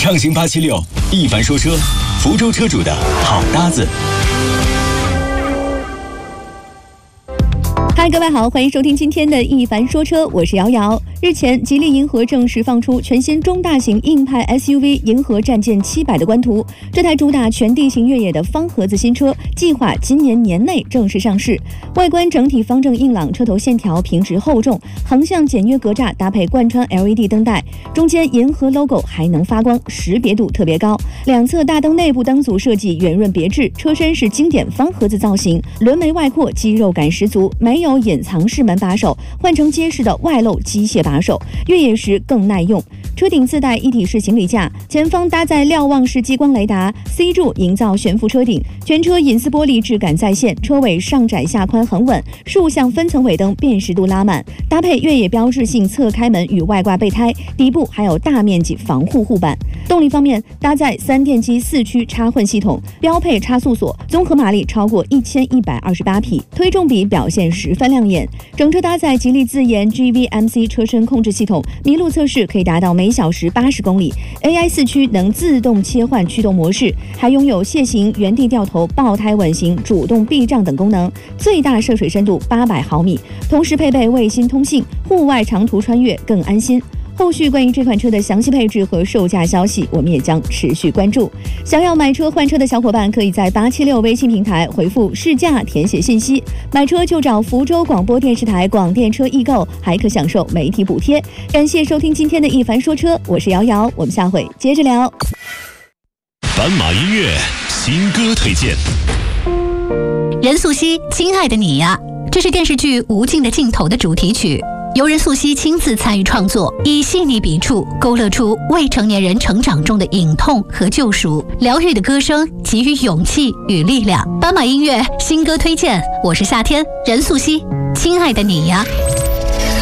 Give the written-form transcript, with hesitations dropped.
畅行876，一凡说车，福州车主的好搭子。 嗨，各位好，欢迎收听今天的一凡说车，我是瑶瑶。日前，吉利银河正式放出全新中大型硬派 SUV 银河战舰700的官图。这台主打全地形越野的方盒子新车，计划今年年内正式上市。外观整体方正硬朗，车头线条平直厚重，横向简约格栅搭配贯穿 LED 灯带，中间银河 logo 还能发光，识别度特别高。两侧大灯内部灯组设计圆润别致，车身是经典方盒子造型，轮眉外扩，肌肉感十足，没有隐藏式门把手，换成结实的外露机械把手，越野时更耐用。车顶自带一体式行李架，前方搭载瞭望式激光雷达 ，C 柱营造悬浮车顶，全车隐私玻璃质感再现，车尾上窄下宽很稳，竖向分层尾灯辨识度拉满，搭配越野标志性侧开门与外挂备胎，底部还有大面积防护护板。动力方面，搭载3电机4驱插混系统，标配差速锁，综合马力超过1128匹，推重比表现十分亮眼。整车搭载吉利自研 GVMC 车身控制系统，麋鹿测试可以达到每小时80公里 ，AI 4驱能自动切换驱动模式，还拥有楔形、原地掉头、爆胎稳行、主动避障等功能，最大涉水深度800毫米，同时配备卫星通信，户外长途穿越更安心。后续关于这款车的详细配置和售价消息，我们也将持续关注。想要买车换车的小伙伴，可以在876微信平台回复试驾填写信息，买车就找福州广播电视台广电车易购，还可享受媒体补贴。感谢收听今天的一凡说车，我是瑶瑶，我们下回接着聊。 斑马音乐新歌推荐。 任素汐，亲爱的你呀，这是电视剧《无尽的尽头》的主题曲。由任素汐亲自参与创作，以细腻笔触勾勒出未成年人成长中的隐痛和救赎，疗愈的歌声给予勇气与力量。斑马音乐新歌推荐，我是夏天，任素汐，亲爱的你呀。